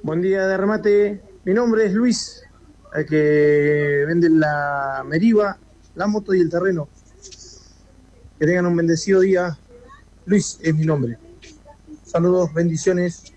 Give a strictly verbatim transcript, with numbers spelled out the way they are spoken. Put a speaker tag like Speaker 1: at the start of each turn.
Speaker 1: Buen día de remate. Mi nombre es Luis, el que vende la Meriva, la moto y el terreno. Que tengan un bendecido día. Luis es mi nombre. Saludos, bendiciones.